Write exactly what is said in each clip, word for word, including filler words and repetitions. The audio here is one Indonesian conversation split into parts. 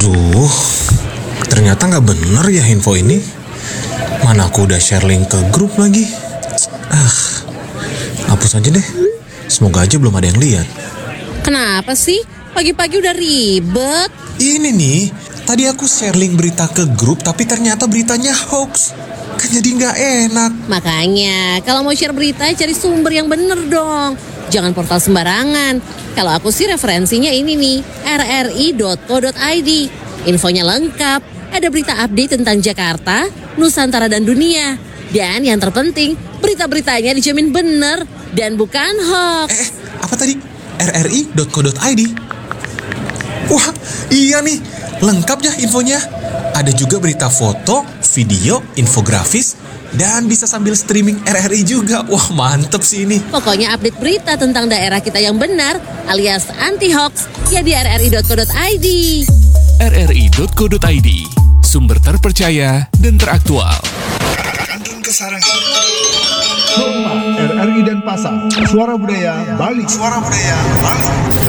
Aduh, ternyata nggak bener ya info ini. Mana aku udah share link ke grup lagi. Ah, hapus aja deh. Semoga aja belum ada yang lihat. Kenapa sih? Pagi-pagi udah ribet. Ini nih, tadi aku share link berita ke grup, tapi ternyata beritanya hoax. Kan jadi nggak enak. Makanya, kalau mau share berita, cari sumber yang bener dong. Jangan portal sembarangan. Kalau aku sih referensinya ini nih, r r i dot co dot i d. Infonya lengkap, ada berita update tentang Jakarta, Nusantara dan dunia. Dan yang terpenting, berita-beritanya dijamin bener dan bukan hoax. Eh, apa tadi? r r i dot co dot i d. Wah, iya nih, lengkap ya infonya. Ada juga berita foto, video, infografis, dan bisa sambil streaming R R I juga. Wah, mantep sih ini. Pokoknya update berita tentang daerah kita yang benar alias anti-hoax ya di r r i dot co dot i d. r r i dot co dot i d, sumber terpercaya dan teraktual. Kantun Kesarangan. Homa R R I dan Pasar, Suara Budaya Bali. Suara Budaya Bali.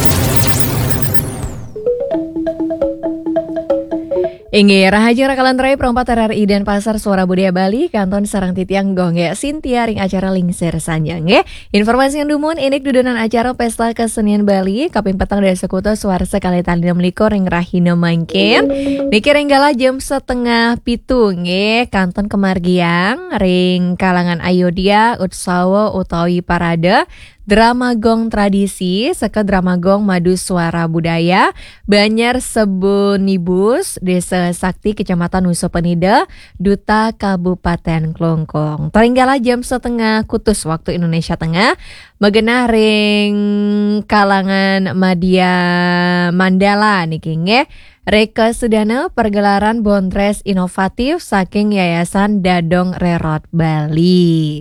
Ingi Rahaja Rakalan Rai Perempat R R I dan Pasar Suara Budaya Bali Kanton Sarang Titiang Gongge Sintia ring acara Lingser Sanjang ya. Informasi yang dumun inik dudunan acara Pesta Kesenian Bali Kaping petang dari sekutu suara sekali tali meliko ring rahina mangkin niki renggala jam setengah pitung ya. Kanton Kemargiang ring kalangan Ayodhya Utsawa utawi parade drama gong tradisi seke drama gong madu suara budaya Banjar Sebunibus Desa Sakti Kecamatan Nusa Penida Duta Kabupaten Klungkung. Terenggala jam setengah kutus waktu Indonesia Tengah Megenah ring kalangan Madya Mandala niki nggih Reka Sudana pergelaran Bondres inovatif saking Yayasan Dadong Rerot Bali.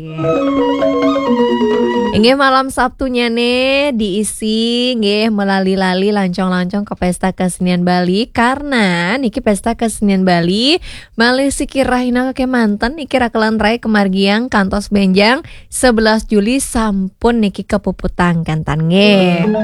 Inggih malam Sabtunya nih diisi nggih melali-lali lancong-lancong ke Pesta Kesenian Bali karena niki Pesta Kesenian Bali malih sikir rahina ke manten niki rakelan rai kemargiang kantos benjang sebelas Juli sampun niki kepuputang kantan nggih.